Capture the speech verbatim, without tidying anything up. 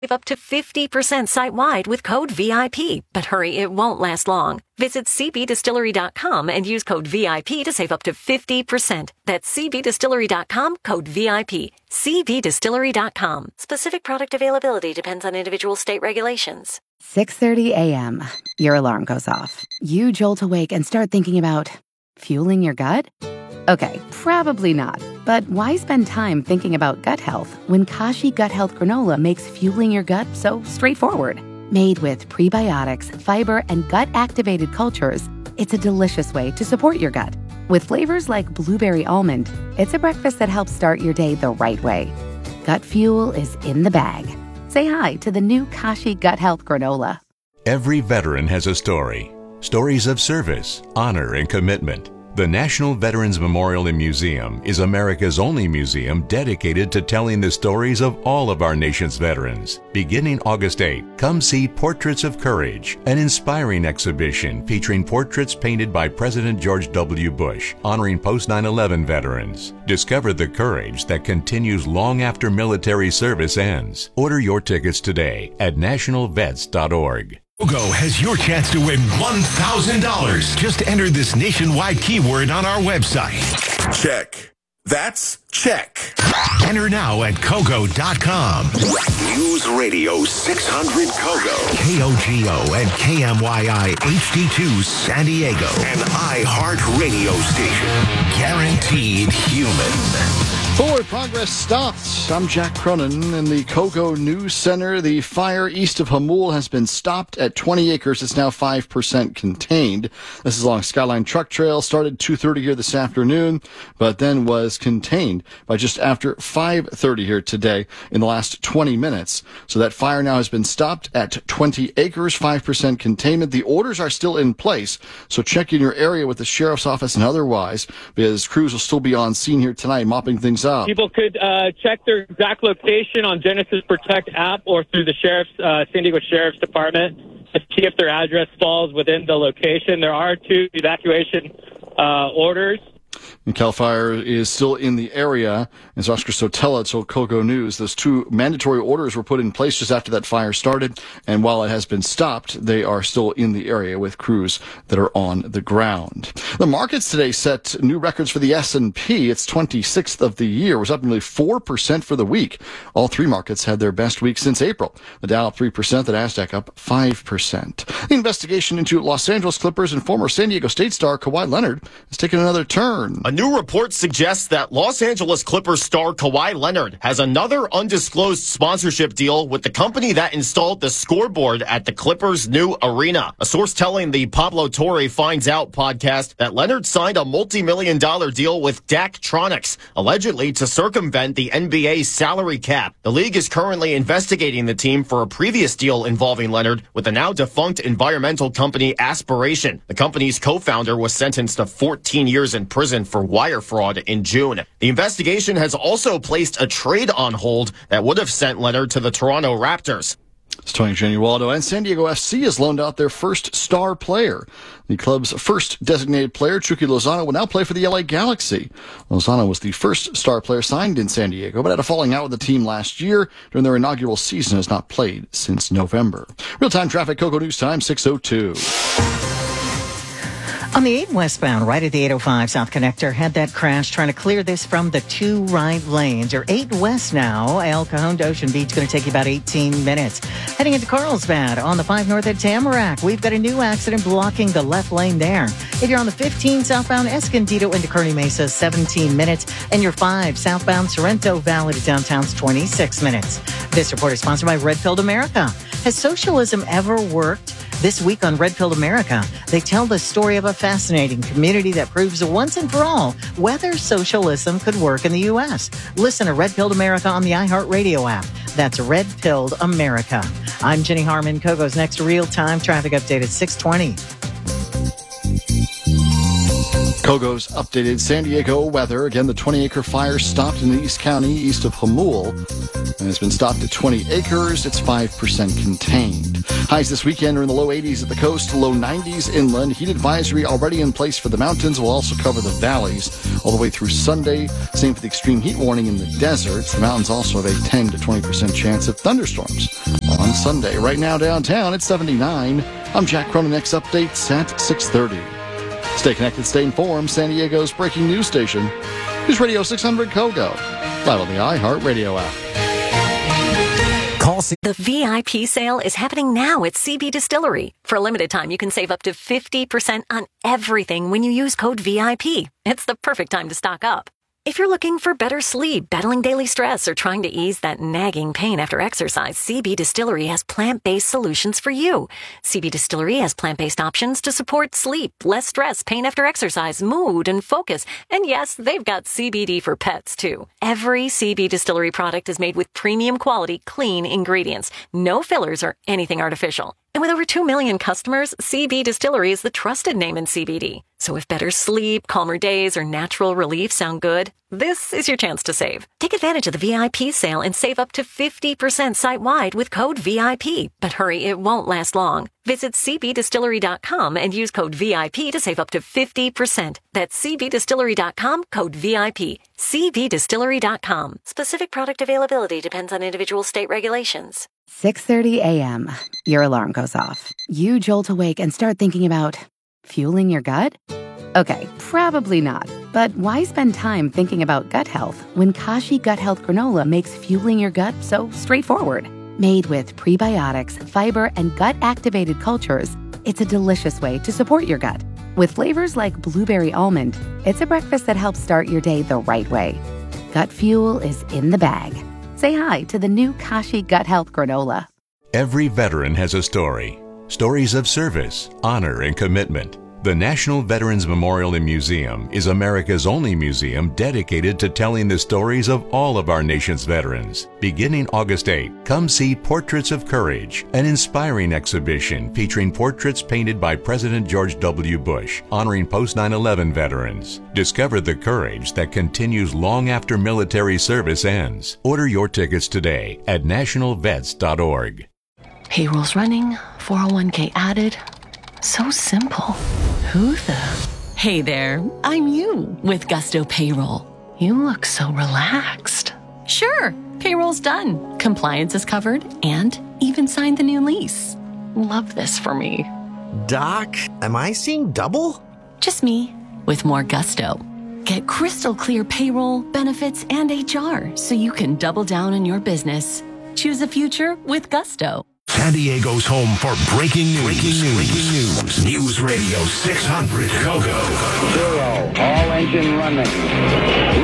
Save up to fifty percent site-wide with code V I P. But hurry, it won't last long. Visit c b distillery dot com and use code V I P to save up to fifty percent. That's c b distillery dot com, code V I P. c b distillery dot com. Specific product availability depends on individual state regulations. six thirty a.m. Your alarm goes off. You jolt awake and start thinking about fueling your gut? Okay, probably not. But why spend time thinking about gut health when Kashi Gut Health Granola makes fueling your gut so straightforward? Made with prebiotics, fiber, and gut-activated cultures, it's a delicious way to support your gut. With flavors like blueberry almond, it's a breakfast that helps start your day the right way. Gut fuel is in the bag. Say hi to the new Kashi Gut Health Granola. Every veteran has a story. Stories of service, honor, and commitment. The National Veterans Memorial and Museum is America's only museum dedicated to telling the stories of all of our nation's veterans. Beginning August eighth, come see Portraits of Courage, an inspiring exhibition featuring portraits painted by President George W. Bush, honoring post nine eleven veterans. Discover the courage that continues long after military service ends. Order your tickets today at national vets dot org. Kogo has your chance to win one thousand dollars. Just enter this nationwide keyword on our website. Check. That's check. Enter now at kogo dot com. News Radio six hundred Kogo. K O G O and K M Y I H D two San Diego. An iHeart radio station. Guaranteed human. Forward progress stopped. I'm Jack Cronin in the Kogo News Center. The fire east of Hamul has been stopped at twenty acres. It's now five percent contained. This is along Skyline Truck Trail. Started two thirty here this afternoon, but then was contained by just after five thirty here today in the last twenty minutes. So that fire now has been stopped at twenty acres, five percent containment. The orders are still in place, so check in your area with the sheriff's office and otherwise, because crews will still be on scene here tonight mopping things up. People could uh, check their exact location on Genesis Protect app or through the sheriff's uh, San Diego Sheriff's Department to see if their address falls within the location. There are two evacuation uh, orders. And CAL FIRE is still in the area. As Oscar Sotella told Kogo News, those two mandatory orders were put in place just after that fire started. And while it has been stopped, they are still in the area with crews that are on the ground. The markets today set new records for the S and P. Its twenty-sixth of the year was up nearly four percent for the week. All three markets had their best week since April. The Dow up three percent, the Nasdaq up five percent. The investigation into Los Angeles Clippers and former San Diego State star Kawhi Leonard has taken another turn. A new report suggests that Los Angeles Clippers star Kawhi Leonard has another undisclosed sponsorship deal with the company that installed the scoreboard at the Clippers' new arena. A source telling the Pablo Torre Finds Out podcast that Leonard signed a multi-million dollar deal with Daktronics, allegedly to circumvent the N B A's salary cap. The league is currently investigating the team for a previous deal involving Leonard with the now defunct environmental company Aspiration. The company's co-founder was sentenced to fourteen years in prison for wire fraud in June. The investigation has also placed a trade on hold that would have sent Leonard to the Toronto Raptors. It's Tony Genualdo, and San Diego F C has loaned out their first star player. The club's first designated player, Chucky Lozano, will now play for the L A Galaxy. Lozano was the first star player signed in San Diego, but had a falling out with the team last year during their inaugural season, has not played since November. Real-time traffic, Kogo News Time, six oh two. On the eight westbound, right at the eight oh five South Connector, had that crash trying to clear this from the two right lanes. You're eight west now. El Cajon to Ocean Beach, going to take you about eighteen minutes. Heading into Carlsbad on the five north at Tamarack. We've got a new accident blocking the left lane there. If you're on the fifteen southbound Escondido into Kearney Mesa, seventeen minutes. And your five southbound Sorrento Valley to downtown's twenty-six minutes. This report is sponsored by Red Pilled America. Has socialism ever worked? This week on Red Pilled America, they tell the story of a fascinating community that proves once and for all whether socialism could work in the U S. Listen to Red Pilled America on the iHeartRadio app. That's Red Pilled America. I'm Jenny Harmon. Kogo's next real-time traffic update at six twenty. Kogo's updated San Diego weather. Again, the twenty-acre fire stopped in East County, east of Jamul, and has been stopped at twenty acres. It's five percent contained. Highs this weekend are in the low eighties at the coast, low nineties inland. Heat advisory already in place for the mountains. Will also cover the valleys all the way through Sunday. Same for the extreme heat warning in the deserts. The mountains also have a ten to twenty percent chance of thunderstorms on Sunday. Right now downtown, it's seventy-nine. I'm Jack Cronin. Next updates at six thirty. Stay connected, stay informed. San Diego's breaking news station. News Radio six hundred Kogo. Live on the iHeartRadio app. Call C- the V I P sale is happening now at C B Distillery. For a limited time, you can save up to fifty percent on everything when you use code V I P. It's the perfect time to stock up. If you're looking for better sleep, battling daily stress, or trying to ease that nagging pain after exercise, C B Distillery has plant-based solutions for you. C B Distillery has plant-based options to support sleep, less stress, pain after exercise, mood, and focus. And yes, they've got C B D for pets, too. Every C B Distillery product is made with premium quality, clean ingredients. No fillers or anything artificial. And with over two million customers, C B Distillery is the trusted name in C B D. So if better sleep, calmer days, or natural relief sound good, this is your chance to save. Take advantage of the V I P sale and save up to fifty percent site-wide with code V I P. But hurry, it won't last long. Visit C B distillery dot com and use code V I P to save up to fifty percent. That's C B distillery dot com, code V I P. C B distillery dot com. Specific product availability depends on individual state regulations. six thirty a.m. Your alarm goes off. You jolt awake and start thinking about fueling your gut? Okay, probably not. But why spend time thinking about gut health when Kashi Gut Health Granola makes fueling your gut so straightforward? Made with prebiotics, fiber, and gut-activated cultures, it's a delicious way to support your gut. With flavors like blueberry almond, it's a breakfast that helps start your day the right way. Gut fuel is in the bag. Say hi to the new Kashi Gut Health Granola. Every veteran has a story. Stories of service, honor, and commitment. The National Veterans Memorial and Museum is America's only museum dedicated to telling the stories of all of our nation's veterans. Beginning August eighth, come see Portraits of Courage, an inspiring exhibition featuring portraits painted by President George W. Bush, honoring post nine eleven veterans. Discover the courage that continues long after military service ends. Order your tickets today at national vets dot org. Payroll's running, four oh one k added. So simple. Who the? Hey there, I'm you with Gusto Payroll. You look so relaxed. Sure, payroll's done. Compliance is covered and even signed the new lease. Love this for me. Doc, am I seeing double? Just me with more gusto. Get crystal clear payroll, benefits, and H R so you can double down on your business. Choose a future with Gusto. San Diego's home for breaking news. Breaking news. Breaking news. News Radio six hundred Kogo. Zero. All engine running.